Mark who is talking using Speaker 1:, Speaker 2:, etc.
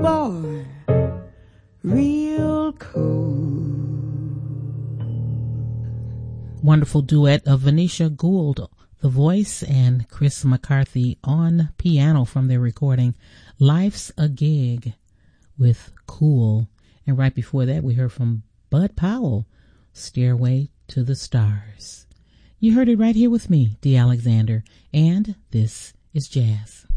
Speaker 1: boy, real cool.
Speaker 2: Wonderful duet of Venetia Gould, the voice, and Chris McCarthy on piano from their recording Life's a Gig with Cool. And right before that, we heard from Bud Powell, Stairway to the Stars. You heard it right here with me, Dee Alexander, and this is Jazz.